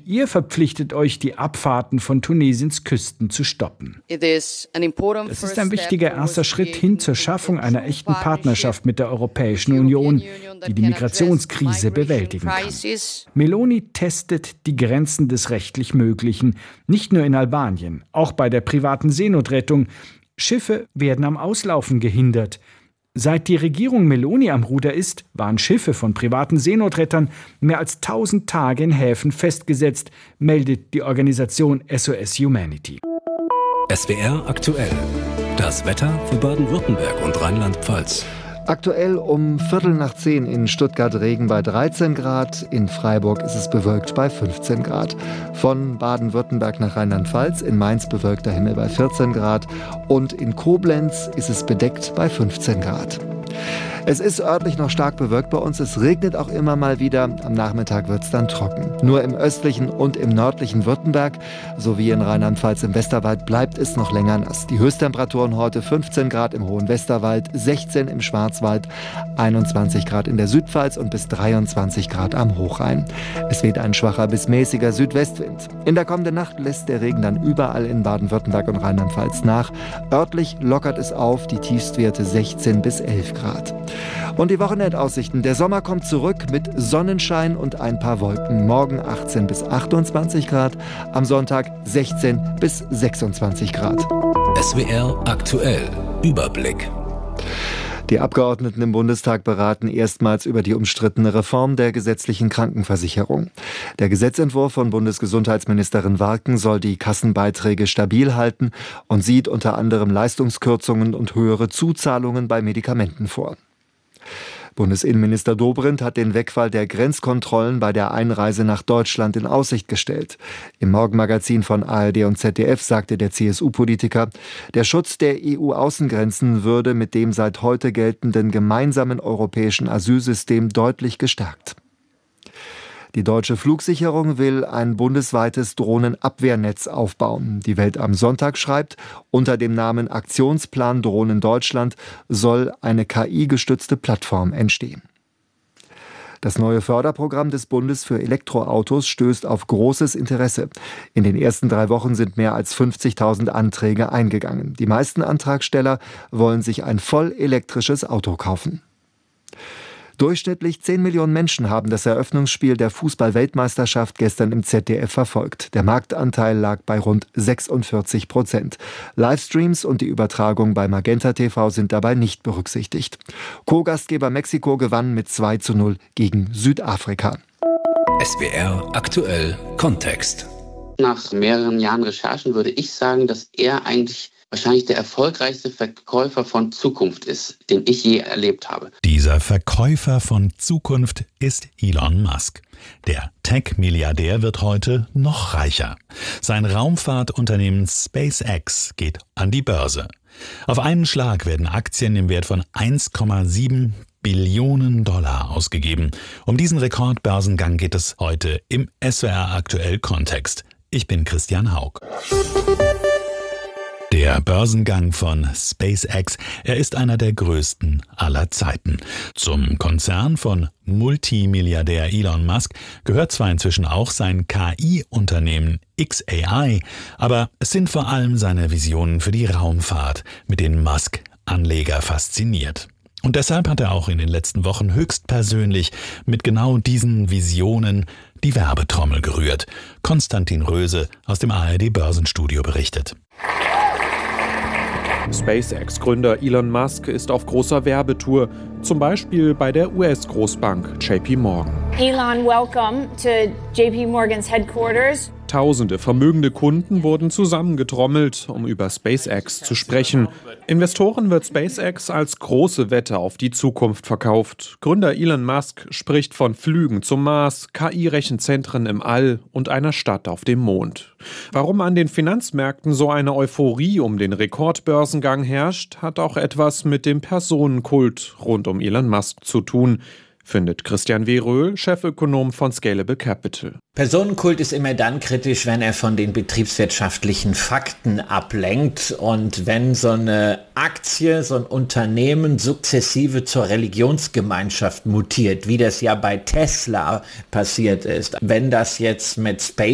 Und ihr verpflichtet euch, die Abfahrten von Tunesiens Küsten zu stoppen. Das ist ein wichtiger erster Schritt hin zur Schaffung einer echten Partnerschaft mit der Europäischen Union, die die Migrationskrise bewältigen kann. Meloni testet die Grenzen des rechtlich Möglichen, nicht nur in Albanien, auch bei der privaten Seenotrettung. Schiffe werden am Auslaufen gehindert. Seit die Regierung Meloni am Ruder ist, waren Schiffe von privaten Seenotrettern mehr als 1000 Tage in Häfen festgesetzt, meldet die Organisation SOS Humanity. SWR aktuell. Das Wetter für Baden-Württemberg und Rheinland-Pfalz. Aktuell um 9:15 in Stuttgart Regen bei 13 Grad, in Freiburg ist es bewölkt bei 15 Grad. Von Baden-Württemberg nach Rheinland-Pfalz in Mainz bewölkter Himmel bei 14 Grad und in Koblenz ist es bedeckt bei 15 Grad. Es ist örtlich noch stark bewölkt bei uns, es regnet auch immer mal wieder, am Nachmittag wird es dann trocken. Nur im östlichen und im nördlichen Württemberg sowie in Rheinland-Pfalz im Westerwald bleibt es noch länger nass. Die Höchsttemperaturen heute 15 Grad im hohen Westerwald, 16 im Schwarzwald, 21 Grad in der Südpfalz und bis 23 Grad am Hochrhein. Es weht ein schwacher bis mäßiger Südwestwind. In der kommenden Nacht lässt der Regen dann überall in Baden-Württemberg und Rheinland-Pfalz nach. Örtlich lockert es auf, die Tiefstwerte 16 bis 11 Grad. Und die Wochenendaussichten. Der Sommer kommt zurück mit Sonnenschein und ein paar Wolken. Morgen 18 bis 28 Grad, am Sonntag 16 bis 26 Grad. SWR aktuell. Überblick. Die Abgeordneten im Bundestag beraten erstmals über die umstrittene Reform der gesetzlichen Krankenversicherung. Der Gesetzentwurf von Bundesgesundheitsministerin Warken soll die Kassenbeiträge stabil halten und sieht unter anderem Leistungskürzungen und höhere Zuzahlungen bei Medikamenten vor. Bundesinnenminister Dobrindt hat den Wegfall der Grenzkontrollen bei der Einreise nach Deutschland in Aussicht gestellt. Im Morgenmagazin von ARD und ZDF sagte der CSU-Politiker, der Schutz der EU-Außengrenzen würde mit dem seit heute geltenden gemeinsamen europäischen Asylsystem deutlich gestärkt. Die deutsche Flugsicherung will ein bundesweites Drohnenabwehrnetz aufbauen. Die Welt am Sonntag schreibt, unter dem Namen Aktionsplan Drohnen Deutschland soll eine KI-gestützte Plattform entstehen. Das neue Förderprogramm des Bundes für Elektroautos stößt auf großes Interesse. In den ersten 3 Wochen sind mehr als 50.000 Anträge eingegangen. Die meisten Antragsteller wollen sich ein voll elektrisches Auto kaufen. Durchschnittlich 10 Millionen Menschen haben das Eröffnungsspiel der Fußball-Weltmeisterschaft gestern im ZDF verfolgt. Der Marktanteil lag bei rund 46%. Livestreams und die Übertragung bei Magenta TV sind dabei nicht berücksichtigt. Co-Gastgeber Mexiko gewann mit 2:0 gegen Südafrika. SWR aktuell Kontext. Nach mehreren Jahren Recherchen würde ich sagen, dass er eigentlich wahrscheinlich der erfolgreichste Verkäufer von Zukunft ist, den ich je erlebt habe. Dieser Verkäufer von Zukunft ist Elon Musk. Der Tech-Milliardär wird heute noch reicher. Sein Raumfahrtunternehmen SpaceX geht an die Börse. Auf einen Schlag werden Aktien im Wert von 1,7 Billionen $ ausgegeben. Um diesen Rekordbörsengang geht es heute im SWR aktuell Kontext. Ich bin Christian Haug. Der Börsengang von SpaceX, er ist einer der größten aller Zeiten. Zum Konzern von Multimilliardär Elon Musk gehört zwar inzwischen auch sein KI-Unternehmen xAI, aber es sind vor allem seine Visionen für die Raumfahrt, mit denen Musk Anleger fasziniert. Und deshalb hat er auch in den letzten Wochen höchstpersönlich mit genau diesen Visionen die Werbetrommel gerührt. Konstantin Röse aus dem ARD-Börsenstudio berichtet. SpaceX-Gründer Elon Musk ist auf großer Werbetour, zum Beispiel bei der US-Großbank JP Morgan. Elon, welcome to JP Morgan's headquarters. Tausende vermögende Kunden wurden zusammengetrommelt, um über SpaceX zu sprechen. Investoren wird SpaceX als große Wette auf die Zukunft verkauft. Gründer Elon Musk spricht von Flügen zum Mars, KI-Rechenzentren im All und einer Stadt auf dem Mond. Warum an den Finanzmärkten so eine Euphorie um den Rekordbörsengang herrscht, hat auch etwas mit dem Personenkult rund um Elon Musk zu tun, findet Christian W. Röhl, Chefökonom von Scalable Capital. Personenkult ist immer dann kritisch, wenn er von den betriebswirtschaftlichen Fakten ablenkt und wenn so eine Aktie, so ein Unternehmen sukzessive zur Religionsgemeinschaft mutiert, wie das ja bei Tesla passiert ist. Wenn das jetzt mit